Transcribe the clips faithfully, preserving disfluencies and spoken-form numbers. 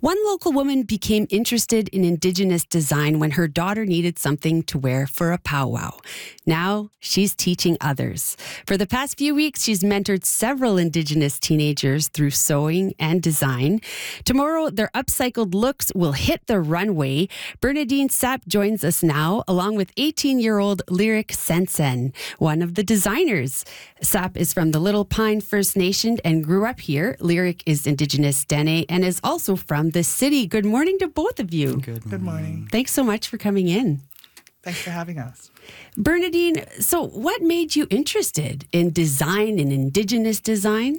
One local woman became interested in Indigenous design when her daughter needed something to wear for a powwow. Now she's teaching others. For the past few weeks, she's mentored several Indigenous teenagers through sewing and design. Tomorrow, their upcycled looks will hit the runway. Bernadine Sapp joins us now, along with eighteen-year-old Lyric Sensen, one of the designers. Sapp is from the Little Pine First Nation and grew up here. Lyric is Indigenous Dene and is also from the city. Good morning to both of you. Good morning. Good morning. Thanks so much for coming in. Thanks for having us. Bernadine, so what made you interested in design and Indigenous design?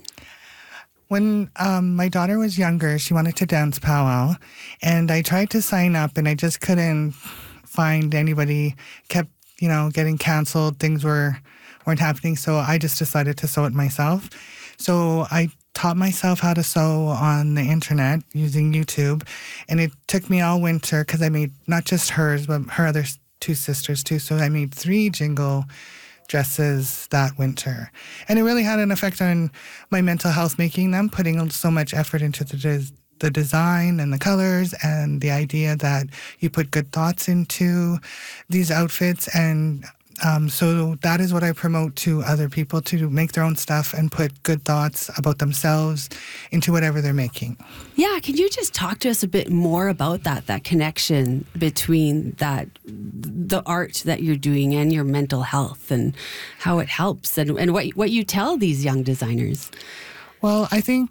When um, my daughter was younger, she wanted to dance powwow, and I tried to sign up, and I just couldn't find anybody. Kept, you know, getting canceled. Things were weren't happening, so I just decided to sew it myself. So I taught myself how to sew on the internet using YouTube, and it took me all winter because I made not just hers, but her other two sisters too. So I made three jingle dresses that winter, and it really had an effect on my mental health making them, putting so much effort into the des- the design and the colors and the idea that you put good thoughts into these outfits. And um, so that is what I promote to other people, to make their own stuff and put good thoughts about themselves into whatever they're making. Yeah, can you just talk to us a bit more about that, that connection between that, the art that you're doing and your mental health, and how it helps, and, and what, what you tell these young designers? Well, I think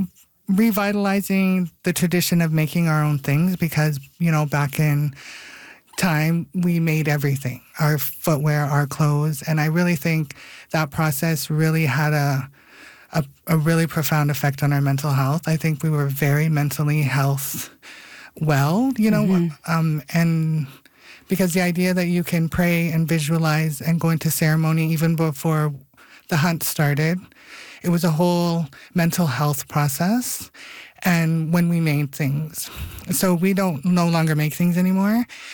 revitalizing the tradition of making our own things, because, you know, back in time, we made everything, our footwear, our clothes. And I really think that process really had a, a, a really profound effect on our mental health. I think we were very mentally health well, you know, mm-hmm. um, and because the idea that you can pray and visualize and go into ceremony even before the hunt started, it was a whole mental health process. And when we made things, so we don't no longer make things anymore.